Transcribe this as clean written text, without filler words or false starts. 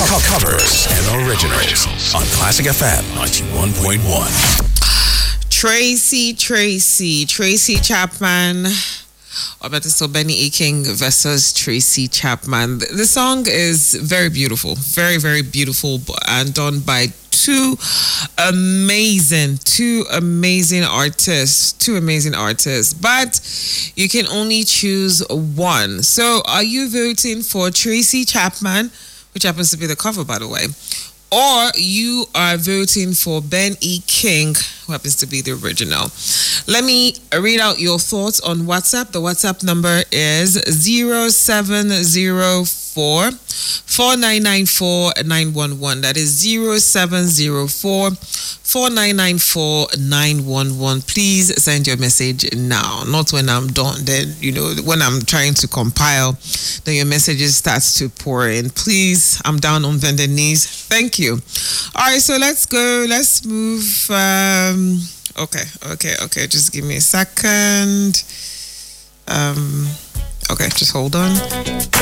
Covers and originals on Classic FM 91.1. Tracy Chapman, or better still, Benny E. King versus Tracy Chapman. The song is very beautiful, very, very beautiful, and done by two amazing artists, but you can only choose one. So are you voting for Tracy Chapman, which happens to be the cover, by the way, or you are voting for Ben E. King, who happens to be the original? Let me read out your thoughts on WhatsApp. The WhatsApp number is 0704 4994 911. That is 0704 4994 911. Please send your message now, not when I'm done. Then, when I'm trying to compile, then your messages starts to pour in. Please, I'm down on vendor knees. Thank you. All right, so let's go. Let's move. Okay. Just give me a second. Okay, just hold on.